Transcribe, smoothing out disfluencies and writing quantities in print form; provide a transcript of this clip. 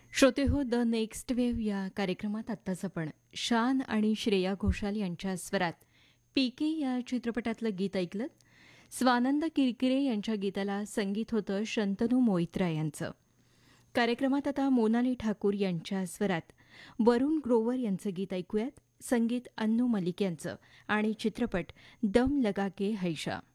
श्रोते हो the next wave या कार्यक्रमात आत्ताच आपण शान आणि श्रेया घोषाल यांच्या स्वरात पीके या चित्रपटातलं गीत ऐकलं. स्वानंद किरकिरे यांच्या गीताला संगीत होतं शंतनू मोहित्रा यांचं. कार्यक्रमात आता मोनाली ठाकूर यांच्या स्वरात वरुण ग्रोवर यांचं गीत ऐकूयात. संगीत अन्नू मलिक यांचं आणि चित्रपट दम लगा के हैशा.